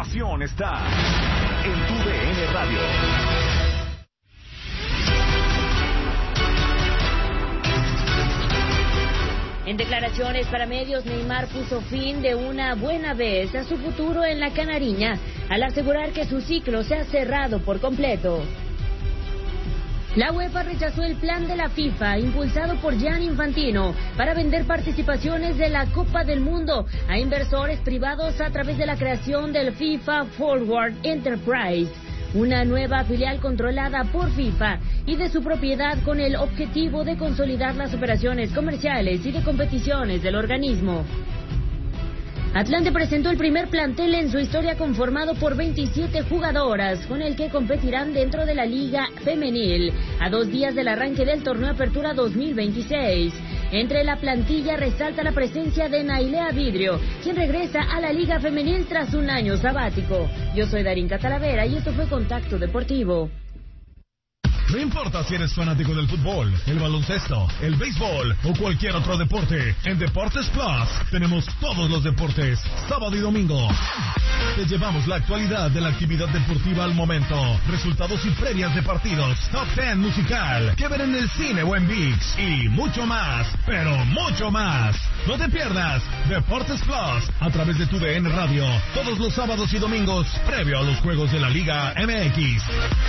información está en TUDN Radio. En declaraciones para medios, Neymar puso fin de una buena vez a su futuro en la Canariña, al asegurar que su ciclo se ha cerrado por completo. La UEFA rechazó el plan de la FIFA, impulsado por Gianni Infantino, para vender participaciones de la Copa del Mundo a inversores privados a través de la creación del FIFA Forward Enterprise, una nueva filial controlada por FIFA y de su propiedad, con el objetivo de consolidar las operaciones comerciales y de competiciones del organismo. Atlante presentó el primer plantel en su historia conformado por 27 jugadoras, con el que competirán dentro de la Liga Femenil, a 2 días del arranque del Torneo Apertura 2026. Entre la plantilla resalta la presencia de Nailea Vidrio, quien regresa a la Liga Femenil tras un año sabático. Yo soy Darín Catalavera y esto fue Contacto Deportivo. No importa si eres fanático del fútbol, el baloncesto, el béisbol o cualquier otro deporte, en Deportes Plus tenemos todos los deportes, sábado y domingo. Te llevamos la actualidad de la actividad deportiva al momento, resultados y previas de partidos, top 10 musical, que ver en el cine o en ViX y mucho más, pero mucho más. No te pierdas Deportes Plus a través de TUDN Radio, todos los sábados y domingos, previo a los juegos de la Liga MX.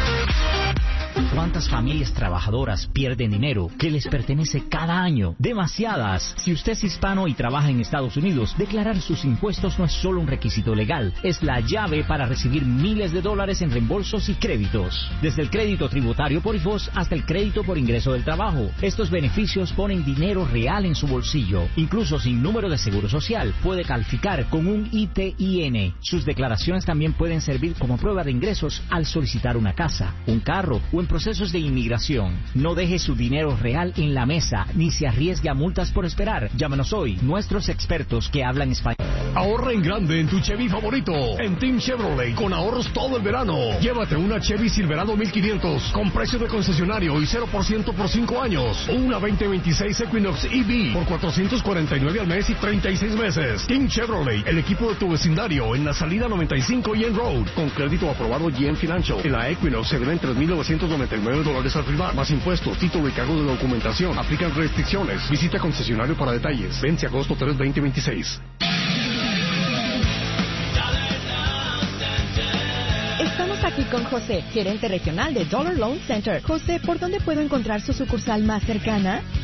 ¿Cuántas familias trabajadoras pierden dinero que les pertenece cada año? Demasiadas. Si usted es hispano y trabaja en Estados Unidos, declarar sus impuestos no es solo un requisito legal, es la llave para recibir miles de dólares en reembolsos y créditos. Desde el crédito tributario por IFOS hasta el crédito por ingreso del trabajo. Estos beneficios ponen dinero real en su bolsillo. Incluso sin número de seguro social, puede calificar con un ITIN. Sus declaraciones también pueden servir como prueba de ingresos al solicitar una casa, un carro o en procesos de inmigración. No deje su dinero real en la mesa, ni se arriesgue a multas por esperar. Llámanos hoy, nuestros expertos que hablan español. Ahorra en grande en tu Chevy favorito, en Team Chevrolet, con ahorros todo el verano. Llévate una Chevy Silverado 1500 con precio de concesionario y 0% por 5 años. O una 2026 Equinox EV por $449 al mes y 36 meses. Team Chevrolet, el equipo de tu vecindario, en la salida 95 y en Road, con crédito aprobado y en Financial. En la Equinox se deben $3,999 al firmar, más impuestos, título y cargo de documentación. Aplican restricciones. Visita concesionario para detalles. Vence agosto 3, 2026. Estamos aquí con José, gerente regional de Dollar Loan Center. José, ¿por dónde puedo encontrar su sucursal más cercana?